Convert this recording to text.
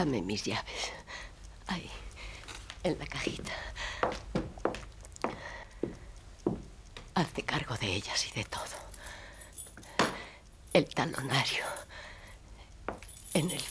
Dame mis llaves. Ahí, en la cajita. Hazte cargo de ellas y de todo. El talonario. En el